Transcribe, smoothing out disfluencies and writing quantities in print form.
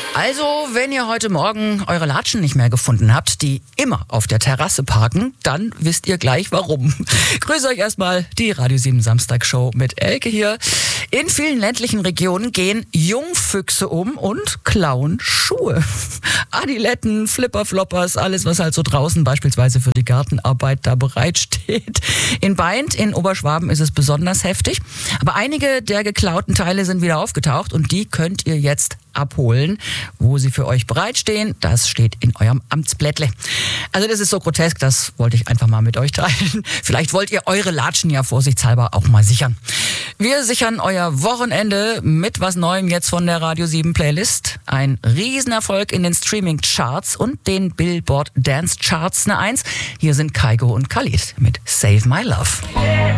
Also, wenn ihr heute Morgen eure Latschen nicht mehr gefunden habt, die immer auf der Terrasse parken, dann wisst ihr gleich warum. Grüße euch erstmal, die Radio 7 Samstagshow mit Elke hier. In vielen ländlichen Regionen gehen Jungfüchse um und klauen Schuhe. Adiletten, Flipperfloppers, alles was halt so draußen beispielsweise für die Gartenarbeit da bereitsteht. In Baindt in Oberschwaben ist es besonders heftig. Aber einige der geklauten Teile sind wieder aufgetaucht und die könnt ihr jetzt abholen, wo sie für euch bereitstehen. Das steht in eurem Amtsblättle. Also das ist so grotesk, das wollte ich einfach mal mit euch teilen. Vielleicht wollt ihr eure Latschen ja vorsichtshalber auch mal sichern. Wir sichern euer Wochenende mit was Neuem jetzt von der Radio 7 Playlist. Ein Riesenerfolg in den Streaming-Charts und den Billboard Dance Charts eine 1. Hier sind Kygo und Khalid mit Save My Love.